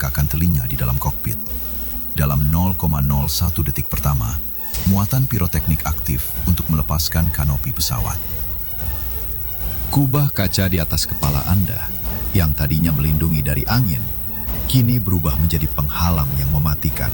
menggelengkakan telinga di dalam kokpit. Dalam 0,01 detik pertama, muatan piroteknik aktif untuk melepaskan kanopi pesawat. Kubah kaca di atas kepala Anda, yang tadinya melindungi dari angin, kini berubah menjadi penghalang yang mematikan.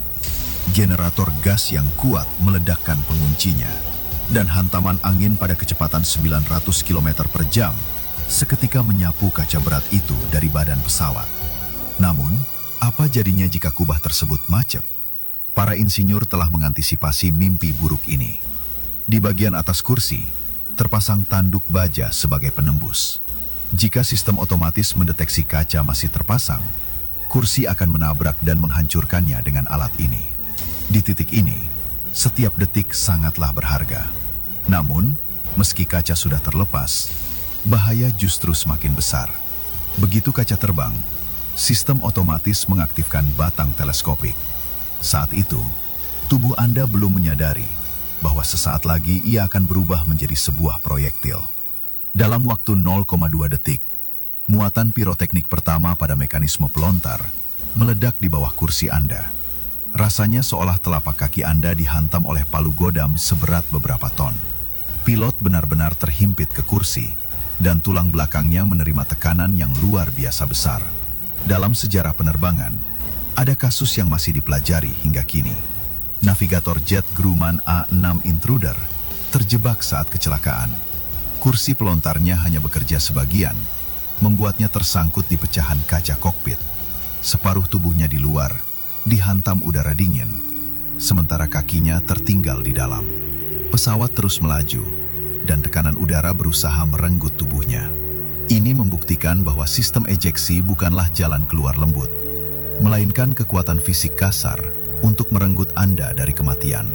Generator gas yang kuat meledakkan penguncinya, dan hantaman angin pada kecepatan 900 km per jam seketika menyapu kaca berat itu dari badan pesawat. Namun, apa jadinya jika kubah tersebut macet? Para insinyur telah mengantisipasi mimpi buruk ini. Di bagian atas kursi, terpasang tanduk baja sebagai penembus. Jika sistem otomatis mendeteksi kaca masih terpasang, kursi akan menabrak dan menghancurkannya dengan alat ini. Di titik ini, setiap detik sangatlah berharga. Namun, meski kaca sudah terlepas, bahaya justru semakin besar. Begitu kaca terbang, sistem otomatis mengaktifkan batang teleskopik. Saat itu, tubuh Anda belum menyadari bahwa sesaat lagi ia akan berubah menjadi sebuah proyektil. Dalam waktu 0,2 detik, muatan piroteknik pertama pada mekanisme pelontar meledak di bawah kursi Anda. Rasanya seolah telapak kaki Anda dihantam oleh palu godam seberat beberapa ton. Pilot benar-benar terhimpit ke kursi, dan tulang belakangnya menerima tekanan yang luar biasa besar. Dalam sejarah penerbangan, ada kasus yang masih dipelajari hingga kini. Navigator jet Grumman A6 Intruder terjebak saat kecelakaan. Kursi pelontarnya hanya bekerja sebagian, membuatnya tersangkut di pecahan kaca kokpit. Separuh tubuhnya di luar, dihantam udara dingin, sementara kakinya tertinggal di dalam. Pesawat terus melaju, dan tekanan udara berusaha merenggut tubuhnya. Ini membuktikan bahwa sistem ejeksi bukanlah jalan keluar lembut, melainkan kekuatan fisik kasar untuk merenggut Anda dari kematian.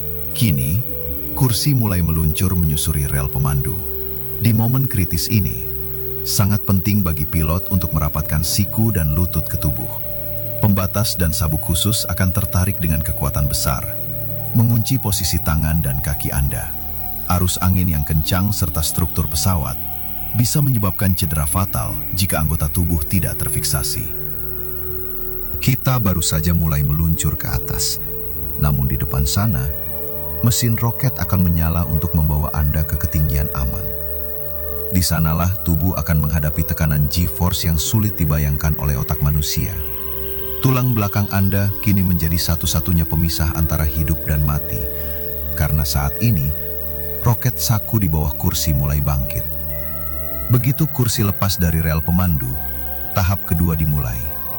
Kini, kursi mulai meluncur menyusuri rel pemandu. Di momen kritis ini, sangat penting bagi pilot untuk merapatkan siku dan lutut ke tubuh. Pembatas dan sabuk khusus akan tertarik dengan kekuatan besar, mengunci posisi tangan dan kaki Anda. Arus angin yang kencang serta struktur pesawat bisa menyebabkan cedera fatal jika anggota tubuh tidak terfiksasi. Kita baru saja mulai meluncur ke atas, namun di depan sana, mesin roket akan menyala untuk membawa Anda ke ketinggian aman. Di sanalah tubuh akan menghadapi tekanan G-force yang sulit dibayangkan oleh otak manusia. Tulang belakang Anda kini menjadi satu-satunya pemisah antara hidup dan mati, karena saat ini, roket saku di bawah kursi mulai bangkit. Begitu kursi lepas dari rel pemandu, tahap kedua dimulai.